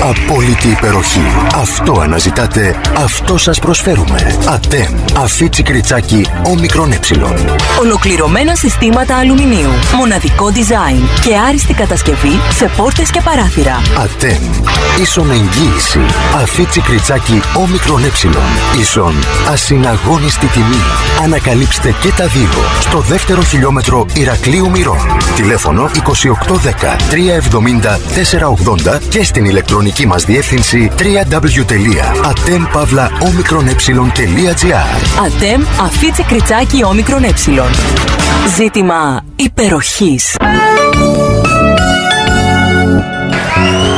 Απόλυτη υπεροχή. Αυτό αναζητάτε, αυτό σας προσφέρουμε. Ατέμ. Αφίτσι κριτσάκι όμικρον ε. Ολοκληρωμένα συστήματα αλουμινίου. Μοναδικό design και άριστη κατασκευή σε πόρτες και παράθυρα. Ατέμ. Ίσον εγγύηση. Αφίτσι κριτσάκι όμικρον ε. Ίσον ασυναγώνιστη τιμή. Ανακαλύψτε και τα δύο στο δεύτερο χιλιόμετρο Ηρακλείου Μυρών. Τηλέφωνο 2810 370 480 και στην ηλεκτρονική μας διεύθυνση www.atem-omicron-e.gr. Ατέμ Αφίτσι κριτσάκι όμικρον ε. Ζήτημα υπεροχής.